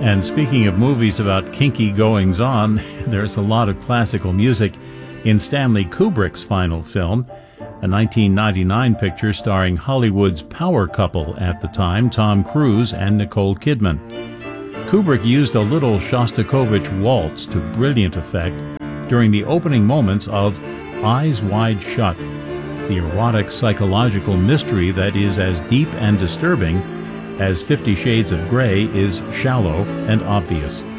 And speaking of movies about kinky goings-on, there's a lot of classical music in Stanley Kubrick's final film, a 1999 picture starring Hollywood's power couple at the time, Tom Cruise and Nicole Kidman. Kubrick used a little Shostakovich waltz to brilliant effect during the opening moments of Eyes Wide Shut, the erotic psychological mystery that is as deep and disturbing as 50 Shades of Grey is shallow and obvious.